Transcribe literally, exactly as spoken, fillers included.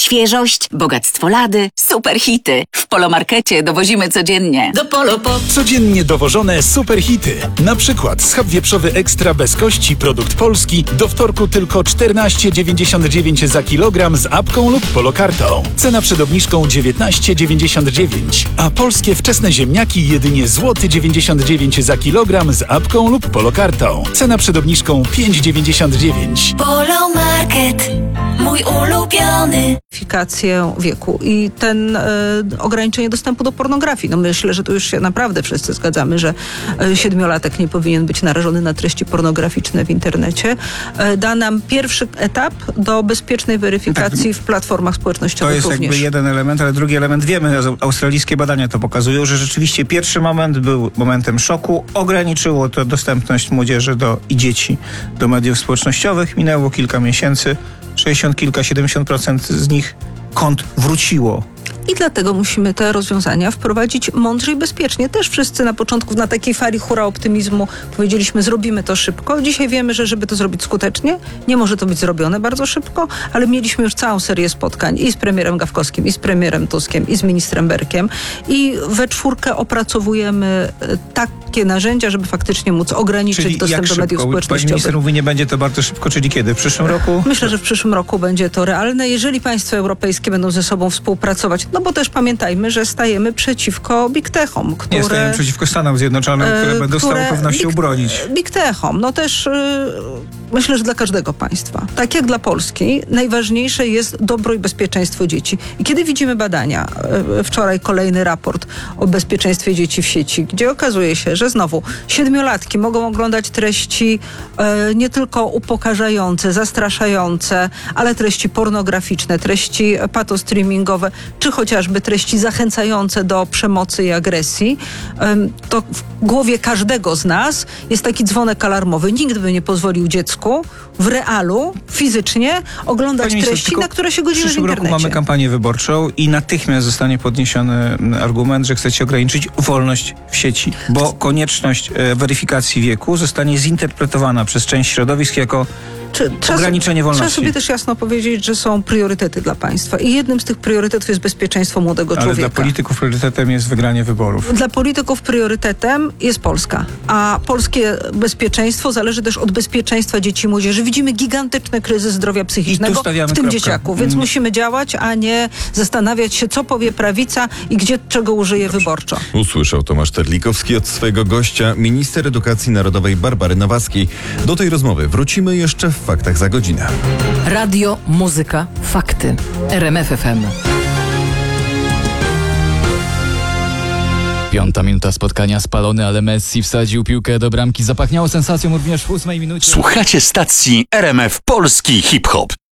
Świeżość, bogactwo lady, super hity. W Polomarkecie dowozimy codziennie. Do Polo po... Codziennie dowożone super hity. Na przykład schab wieprzowy ekstra bez kości, produkt polski, do wtorku tylko czternaście dziewięćdziesiąt dziewięć za kilogram z apką lub polokartą. Cena przed obniżką dziewiętnaście dziewięćdziesiąt dziewięć, a polskie wczesne ziemniaki jedynie złoty dziewięćdziesiąt dziewięć za kilogram z apką lub polokartą. Cena przed obniżką pięć dziewięćdziesiąt dziewięć. Polomarket, mój ulubiony. Weryfikację wieku i ten e, ograniczenie dostępu do pornografii. No myślę, że tu już się naprawdę wszyscy zgadzamy, że e, siedmiolatek nie powinien być narażony na treści pornograficzne w internecie. E, da nam pierwszy etap do bezpiecznej weryfikacji w platformach społecznościowych To jest również. jakby jeden element, ale drugi element wiemy, australijskie badania to pokazują, że rzeczywiście pierwszy moment był momentem szoku, ograniczyło to dostępność młodzieży do, i dzieci do mediów społecznościowych. Minęło kilka miesięcy, sześćdziesiąt kilka, siedemdziesiąt procent z nich kont wróciło. I dlatego musimy te rozwiązania wprowadzić mądrze i bezpiecznie. Też wszyscy na początku na takiej fali hura optymizmu powiedzieliśmy, zrobimy to szybko. Dzisiaj wiemy, że żeby to zrobić skutecznie, nie może to być zrobione bardzo szybko, ale mieliśmy już całą serię spotkań i z premierem Gawkowskim, i z premierem Tuskiem, i z ministrem Berkiem. I we czwórkę opracowujemy takie narzędzia, żeby faktycznie móc ograniczyć Czyli dostęp jak do mediów szybko? Pani społecznościowych. minister mówi, nie będzie to bardzo szybko, czyli kiedy? W przyszłym roku? Myślę, że w przyszłym roku będzie to realne, jeżeli państwa europejskie będą ze sobą współpracować. No bo też pamiętajmy, że stajemy przeciwko big techom, które... Nie stajemy przeciwko Stanom Zjednoczonym, które będą z całą pewnością big, bronić. Big techom, no też yy, myślę, że dla każdego państwa. Tak jak dla Polski, najważniejsze jest dobro i bezpieczeństwo dzieci. I kiedy widzimy badania, yy, wczoraj kolejny raport o bezpieczeństwie dzieci w sieci, gdzie okazuje się, że znowu siedmiolatki mogą oglądać treści yy, nie tylko upokarzające, zastraszające, ale treści pornograficzne, treści patostreamingowe, czy chociażby treści zachęcające do przemocy i agresji, to w głowie każdego z nas jest taki dzwonek alarmowy. Nikt by nie pozwolił dziecku w realu, fizycznie oglądać Pani treści, minister, na które się godzimy w, w przyszłym internecie. roku mamy kampanię wyborczą i natychmiast zostanie podniesiony argument, że chcecie ograniczyć wolność w sieci, bo konieczność e, weryfikacji wieku zostanie zinterpretowana przez część środowisk jako Czy, trzeba ograniczenie sobie, wolności. Trzeba sobie też jasno powiedzieć, że są priorytety dla państwa i jednym z tych priorytetów jest bezpieczeństwo młodego Ale człowieka. dla polityków priorytetem jest wygranie wyborów. Dla polityków priorytetem jest Polska, a polskie bezpieczeństwo zależy też od bezpieczeństwa dzieci i młodzieży. Widzimy gigantyczny kryzys zdrowia psychicznego w tym kropkę. dzieciaku, więc Mm. musimy działać, a nie zastanawiać się, co powie prawica i gdzie czego użyje wyborczo. Usłyszał Tomasz Terlikowski od swojego gościa, minister edukacji narodowej Barbary Nowackiej. Do tej rozmowy wrócimy jeszcze w Faktach za godzinę. Radio, muzyka, fakty. R M F F M. Piąta minuta spotkania, spalony, ale Messi wsadził piłkę do bramki. Zapachniało sensacją również w ósmej minucie. Słuchacie stacji R M F Polski Hip Hop.